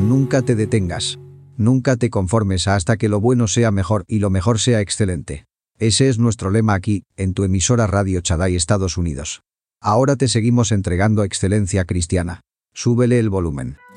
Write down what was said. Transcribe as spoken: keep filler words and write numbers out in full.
Nunca te detengas. Nunca te conformes hasta que lo bueno sea mejor y lo mejor sea excelente. Ese es nuestro lema aquí, en tu emisora Radio Shaddai Estados Unidos. Ahora te seguimos entregando excelencia cristiana. Súbele el volumen.